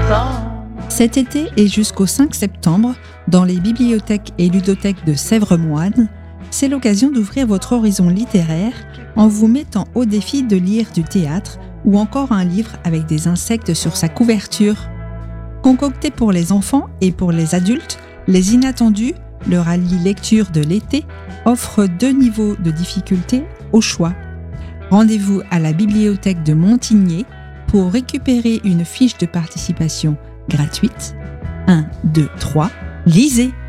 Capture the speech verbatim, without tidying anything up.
Cet été et jusqu'au cinq septembre, dans les bibliothèques et ludothèques de Sèvres-Moine, c'est l'occasion d'ouvrir votre horizon littéraire en vous mettant au défi de lire du théâtre ou encore un livre avec des insectes sur sa couverture. Concocté pour les enfants et pour les adultes, Les Inattendus, le rallye lecture de l'été, offre deux niveaux de difficulté au choix. Rendez-vous à la bibliothèque de Montigné pour récupérer une fiche de participation gratuite. un, deux, trois, lisez!